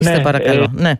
παρακαλώ. Ναι.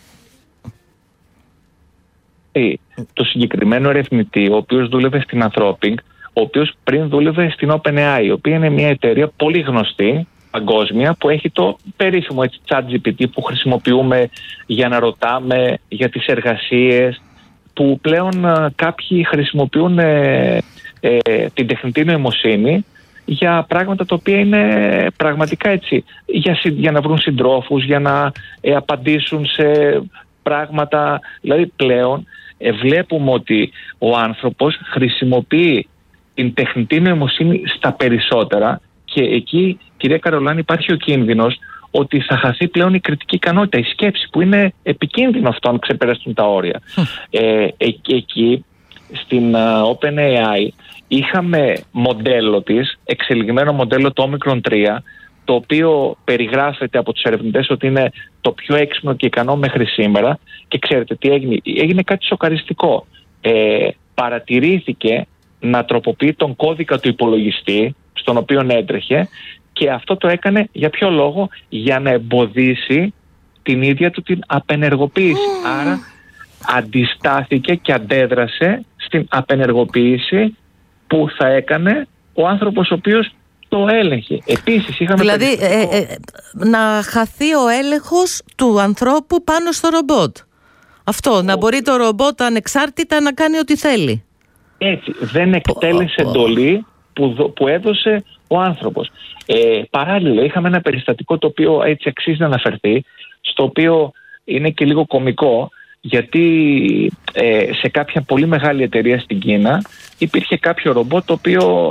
Το συγκεκριμένο ερευνητή, ο οποίος δούλευε στην Anthropic, ο οποίος πριν δούλευε στην OpenAI, η οποία είναι μια εταιρεία πολύ γνωστή, παγκόσμια, που έχει το περίφημο ChatGPT που χρησιμοποιούμε για να ρωτάμε για τις εργασίες, που πλέον κάποιοι χρησιμοποιούν την τεχνητή νοημοσύνη για πράγματα τα οποία είναι πραγματικά έτσι, για να βρουν συντρόφους, για να απαντήσουν σε πράγματα. Δηλαδή πλέον βλέπουμε ότι ο άνθρωπος χρησιμοποιεί την τεχνητή νοημοσύνη στα περισσότερα, και εκεί, κυρία Καρολάνη, υπάρχει ο κίνδυνος ότι θα χαθεί πλέον η κριτική ικανότητα, η σκέψη, που είναι επικίνδυνο αυτό αν ξεπεραστούν τα όρια. Εκεί στην OpenAI είχαμε μοντέλο της, εξελιγμένο μοντέλο το Omicron 3, το οποίο περιγράφεται από τους ερευνητές ότι είναι το πιο έξυπνο και ικανό μέχρι σήμερα. Και ξέρετε τι έγινε? Έγινε κάτι σοκαριστικό. Παρατηρήθηκε να τροποποιεί τον κώδικα του υπολογιστή στον οποίο έτρεχε, και αυτό το έκανε για ποιο λόγο? Για να εμποδίσει την ίδια του την απενεργοποίηση. Άρα αντιστάθηκε και αντέδρασε στην απενεργοποίηση που θα έκανε ο άνθρωπος ο οποίος το έλεγχε. Επίσης είχαμε... Δηλαδή να χαθεί ο έλεγχος του ανθρώπου πάνω στο ρομπότ. Αυτό, να μπορεί το ρομπότ ανεξάρτητα να κάνει ό,τι θέλει. Έτσι, δεν εκτέλεσε εντολή που έδωσε ο άνθρωπος. Παράλληλα είχαμε ένα περιστατικό το οποίο έτσι αξίζει να αναφερθεί, στο οποίο είναι και λίγο κωμικό, γιατί σε κάποια πολύ μεγάλη εταιρεία στην Κίνα υπήρχε κάποιο ρομπότ το οποίο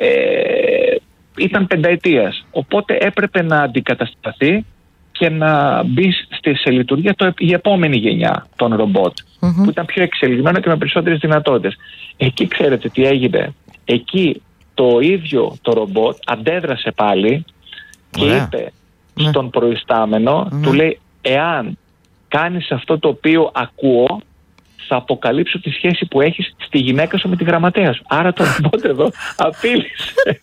ήταν πενταετίας, οπότε έπρεπε να αντικατασταθεί και να μπει σε λειτουργία η επόμενη γενιά των ρομπότ, που ήταν πιο εξελιγμένο και με περισσότερες δυνατότητες. Εκεί ξέρετε τι έγινε? Εκεί το ίδιο το ρομπότ αντέδρασε πάλι και είπε στον προϊστάμενο, του λέει, εάν κάνεις αυτό το οποίο ακούω, θα αποκαλύψω τη σχέση που έχεις στη γυναίκα σου με τη γραμματέα σου. Άρα το ρομπότ εδώ απείλησε.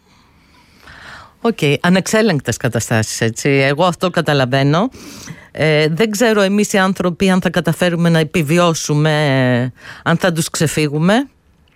Ανεξέλεγκτες καταστάσεις, έτσι. Εγώ αυτό καταλαβαίνω. Δεν ξέρω εμείς οι άνθρωποι αν θα καταφέρουμε να επιβιώσουμε, αν θα τους ξεφύγουμε.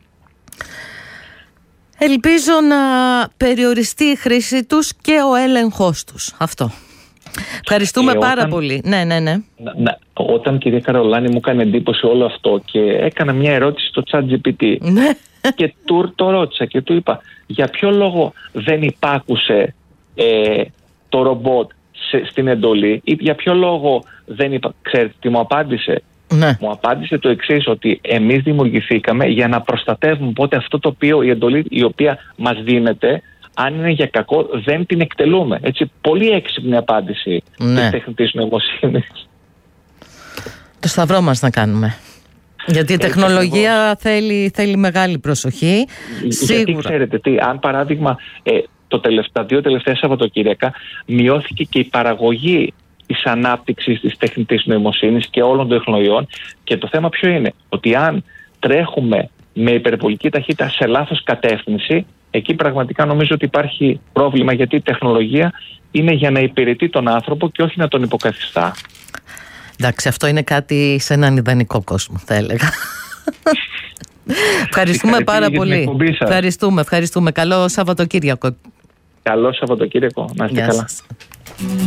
Ελπίζω να περιοριστεί η χρήση τους και ο έλεγχος τους. Αυτό. Ευχαριστούμε πάρα πολύ. Ναι. Όταν, κυρία Καρολάνη, μου έκανε εντύπωση όλο αυτό και έκανα μια ερώτηση στο ChatGPT και το ρώτησα και του είπα, για ποιο λόγο δεν υπάκουσε το ρομπότ στην εντολή, ή για ποιο λόγο δεν Ξέρετε τι μου απάντησε? Μου απάντησε το εξής, ότι εμείς δημιουργηθήκαμε για να προστατεύουμε, οπότε αυτό το οποίο, η εντολή η οποία μας δίνεται, αν είναι για κακό, δεν την εκτελούμε. Έτσι, πολύ έξυπνη απάντηση της τεχνητής νοημοσύνης. Το σταυρό μας να κάνουμε. Γιατί η τεχνολογία θέλει μεγάλη προσοχή. Γιατί ξέρετε τι, αν παράδειγμα τα 2 τελευταία Σαββατοκύριακα μειώθηκε και η παραγωγή της ανάπτυξης της τεχνητής νοημοσύνης και όλων των τεχνολογιών, και το θέμα ποιο είναι? Ότι αν τρέχουμε με υπερβολική ταχύτητα σε λάθος κατεύθυνση, εκεί πραγματικά νομίζω ότι υπάρχει πρόβλημα, γιατί η τεχνολογία είναι για να υπηρετεί τον άνθρωπο και όχι να τον υποκαθιστά. Εντάξει, αυτό είναι κάτι σε έναν ιδανικό κόσμο, θα έλεγα. Ευχαριστούμε πάρα πολύ. Ευχαριστούμε. Καλό Σαββατοκύριακο. Καλό Σαββατοκύριακο. Να είστε καλά.